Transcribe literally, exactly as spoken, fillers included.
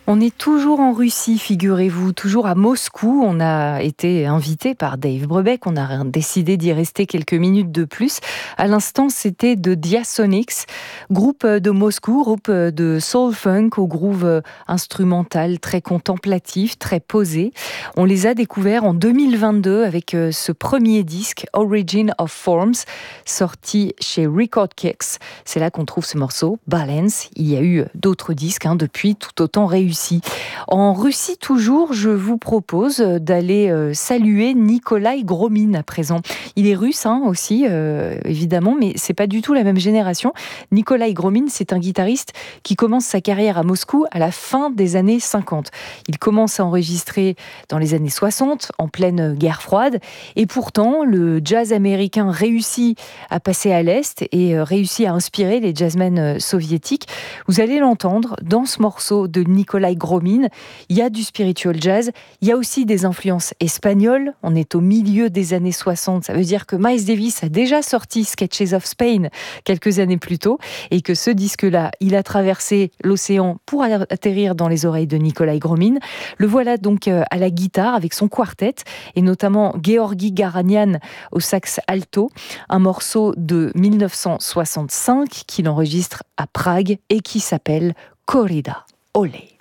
On est toujours en Russie, figurez-vous, toujours à Moscou. On a été invité par Dave Brubeck. On a décidé d'y rester quelques minutes de plus. À l'instant, c'était de Diasonics, groupe de Moscou, groupe de soul funk au groove instrumental très contemplatif, très posé. On les a découverts en deux mille vingt-deux avec ce premier disque, Origin of Forms, sorti chez Record Kicks. C'est là qu'on trouve ce morceau, Balance. Il y a eu d'autres disques hein, depuis, tout autant réussis. En Russie toujours, je vous propose d'aller euh, saluer Nikolai Gromin à présent. Il est russe hein, aussi, euh, évidemment, mais c'est pas du tout la même génération. Nikolai Gromin, c'est un guitariste qui commence sa carrière à Moscou à la fin des années cinquante. Il commence à enregistrer dans les années soixante, en pleine guerre froide, et pourtant, le jazz américain réussit à passer à l'Est et euh, réussit à inspirer les jazzmen euh, soviétiques. Vous allez l'entendre dans ce morceau de Nikolai Gromin, il y a du spiritual jazz, il y a aussi des influences espagnoles. On est au milieu des années soixante, ça veut dire que Miles Davis a déjà sorti Sketches of Spain quelques années plus tôt et que ce disque-là, il a traversé l'océan pour atterrir dans les oreilles de Nikolai Gromin. Le voilà donc à la guitare avec son quartet et notamment Georgi Garanian au sax alto, un morceau de mille neuf cent soixante-cinq qu'il enregistre à Prague et qui s'appelle Corrida. Olé.